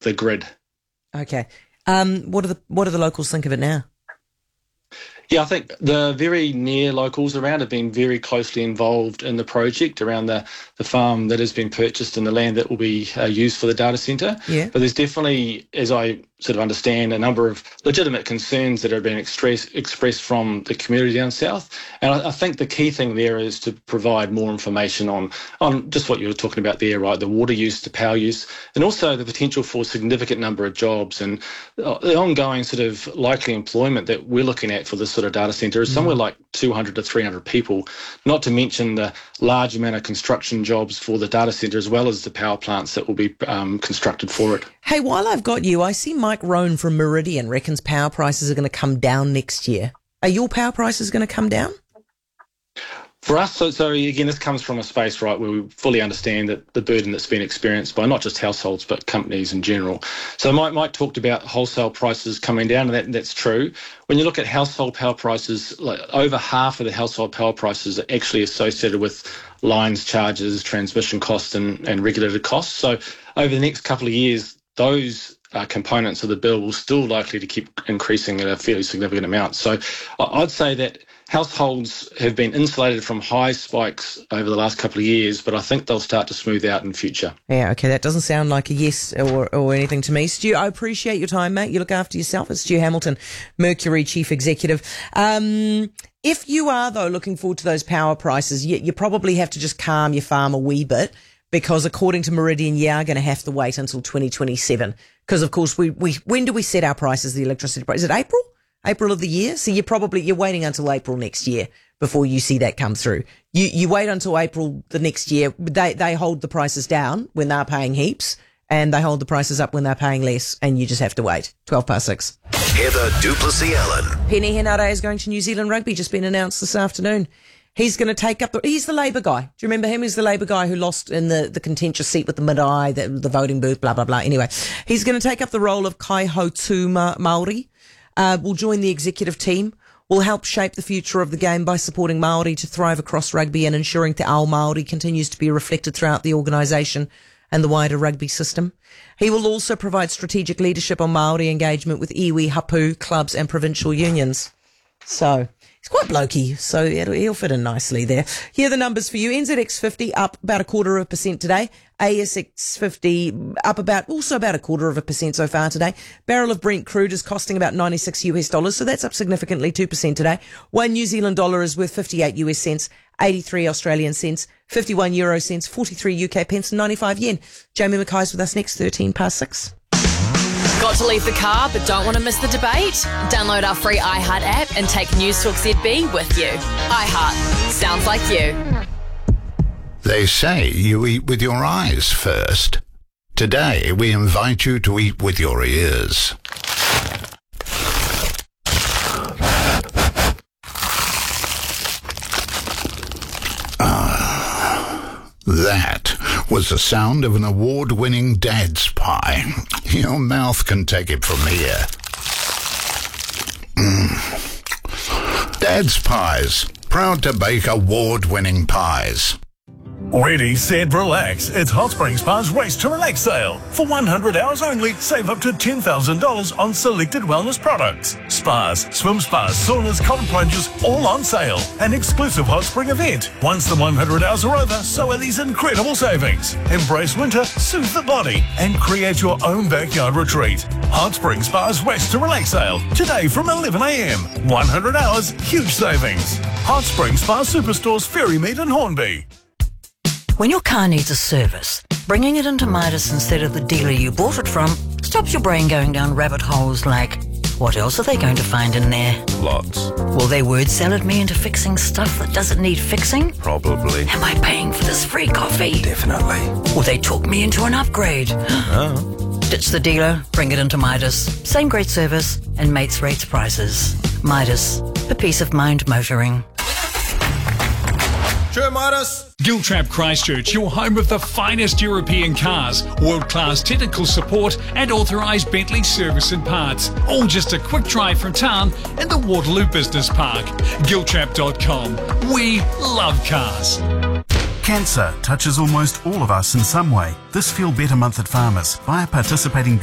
the grid. Okay. What do the locals think of it now? Yeah, I think the very near locals around have been very closely involved in the project around the farm that has been purchased and the land that will be used for the data centre. Yeah. But there's definitely, as I sort of understand, a number of legitimate concerns that have been expressed from the community down south. And I think the key thing there is to provide more information on just what you were talking about there, right? The water use, the power use, and also the potential for a significant number of jobs and the ongoing sort of likely employment that we're looking at for this sort of data centre is somewhere like 200 to 300 people, not to mention the large amount of construction jobs for the data centre as well as the power plants that will be constructed for it. Hey, while I've got you, I see Mike Rohn from Meridian reckons power prices are going to come down next year. Are your power prices going to come down? For us, so again, this comes from a space, right, where we fully understand that the burden that's been experienced by not just households but companies in general. So Mike talked about wholesale prices coming down, and that's true. When you look at household power prices, like over half of the household power prices are actually associated with lines, charges, transmission costs and regulated costs. So over the next couple of years, those components of the bill will still likely to keep increasing at a fairly significant amount. So I'd say that households have been insulated from high spikes over the last couple of years, but I think they'll start to smooth out in future. Yeah, okay, that doesn't sound like a yes or anything to me. Stu, I appreciate your time, mate. You look after yourself. It's Stu Hamilton, Mercury Chief Executive. If you are, though, looking forward to those power prices, you probably have to just calm your farm a wee bit, because according to Meridian, you are going to have to wait until 2027. Because, of course, when do we set our prices, the electricity price? Is it April? April of the year? So you're waiting until April next year before you see that come through. You wait until April the next year. They hold the prices down when they're paying heaps, and they hold the prices up when they're paying less, and you just have to wait. 6:12. Heather Duplessis-Allen. Penny Henare is going to New Zealand Rugby, just been announced this afternoon. He's going to take up he's the Labour guy. Do you remember him? He's the Labour guy who lost in the contentious seat with the mid-eye, the voting booth, blah, blah, blah. Anyway, he's going to take up the role of Kai Hotu Māori. Will join the executive team, will help shape the future of the game by supporting Māori to thrive across rugby and ensuring Te Ao Māori continues to be reflected throughout the organisation and the wider rugby system. He will also provide strategic leadership on Māori engagement with iwi, hapu, clubs and provincial unions. So he's quite blokey, so he'll fit in nicely there. Here are the numbers for you. NZX 50 up about 0.25% today. ASX 50 up about 0.25% so far today. Barrel of Brent crude is costing about $96, so that's up significantly 2% today. 1 New Zealand dollar is worth 58 US cents, 83 Australian cents, 51 euro cents, 43 UK pence, and 95 yen. Jamie Mackay's with us next, 6:13. Got to leave the car but don't want to miss the debate? Download our free iHeart app and take News Talk ZB with you. iHeart. Sounds like you. They say you eat with your eyes first. Today, we invite you to eat with your ears. That was the sound of an award-winning Dad's Pie. Your mouth can take it from here. Dad's Pies, proud to bake award-winning pies. Ready, set, relax. It's Hot Springs Spa's Race to Relax sale. For 100 hours only, save up to $10,000 on selected wellness products. Spas, swim spas, saunas, cold plunges, all on sale. An exclusive hot spring event. Once the 100 hours are over, so are these incredible savings. Embrace winter, soothe the body, and create your own backyard retreat. Hot Springs Spa's Race to Relax sale. Today from 11 a.m. 100 hours, huge savings. Hot Springs Spa Superstores, Ferrymead and Hornby. When your car needs a service, bringing it into Midas instead of the dealer you bought it from stops your brain going down rabbit holes like, what else are they going to find in there? Lots. Will they word salad me into fixing stuff that doesn't need fixing? Probably. Am I paying for this free coffee? Definitely. Will they talk me into an upgrade? Oh. Ditch the dealer, bring it into Midas. Same great service and mates rates prices. Midas, for peace of mind motoring. Sure, Midas. Giltrap Christchurch, your home of the finest European cars, world-class technical support and authorised Bentley service and parts. All just a quick drive from town in the Waterloo Business Park. Giltrap.com. We love cars. Cancer touches almost all of us in some way. This Feel Better Month at Farmers via participating